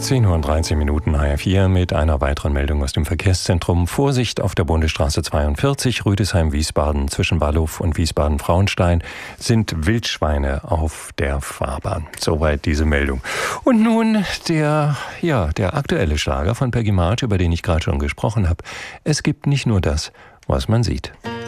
10 Uhr und 13 Minuten HR4 mit einer weiteren Meldung aus dem Verkehrszentrum. Vorsicht auf der Bundesstraße 42, Rüdesheim-Wiesbaden. Zwischen Wallow und Wiesbaden-Frauenstein sind Wildschweine auf der Fahrbahn. Soweit diese Meldung. Und nun der aktuelle Schlager von Peggy March, über den ich gerade schon gesprochen habe. Es gibt nicht nur das, was man sieht.